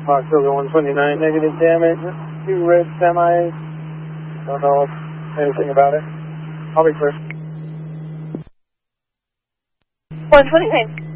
Fox Silver 129, negative damage. 2 red semis. Don't know anything about it. I'll be clear. 129.